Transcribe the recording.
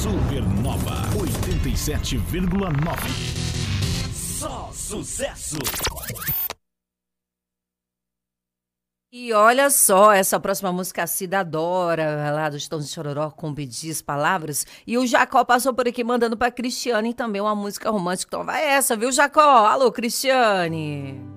Supernova 87,9. Só sucesso. E olha só, essa próxima música a Cida adora, lá do Estão de Chororó, com Bidis, Palavras. E o Jacó passou por aqui mandando pra Cristiane também uma música romântica. Então vai essa, viu, Jacó? Alô, Cristiane.